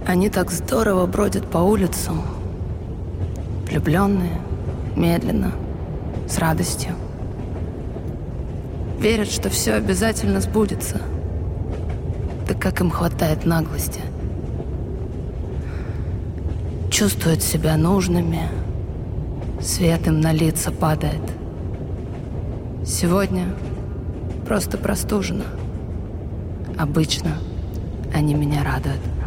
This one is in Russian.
Они так здорово бродят по улицам, влюбленные, медленно, с радостью. Верят, что все обязательно сбудется. Да как им хватает наглости. Чувствуют себя нужными, свет им на лица падает. Сегодня просто простужена. Обычно они меня радуют.